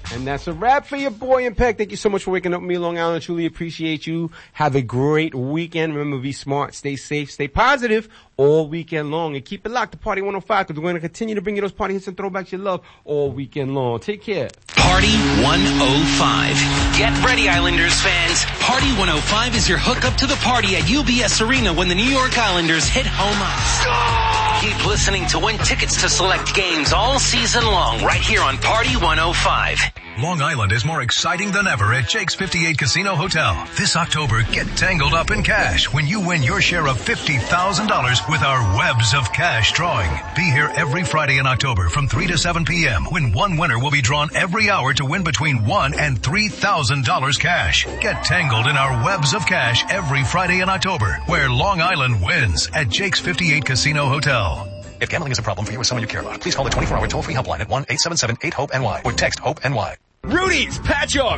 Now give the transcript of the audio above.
And that's a wrap for your boy Impact. Thank you so much for waking up with me, Long Island. Truly appreciate you. Have a great weekend. Remember, be smart, stay safe, stay positive all weekend long. And keep it locked to Party 105 because we're going to continue to bring you those party hits and throwbacks you love all weekend long. Take care. Party 105. Get ready, Islanders fans. Party 105 is your hookup to the party at UBS Arena when the New York Islanders hit home ice. Keep listening to win tickets to select games all season long right here on Party 105. Long Island is more exciting than ever at Jake's 58 Casino Hotel. This October, get tangled up in cash when you win your share of $50,000 with our Webs of Cash drawing. Be here every Friday in October from 3 to 7 p.m. when one winner will be drawn every hour to win between $1,000 and $3,000 cash. Get tangled in our Webs of Cash every Friday in October, where Long Island wins at Jake's 58 Casino Hotel. If gambling is a problem for you or someone you care about, please call the 24-hour toll-free helpline at 1-877-8-HOPE-NY or text HOPE-NY. Rudy's Patch Off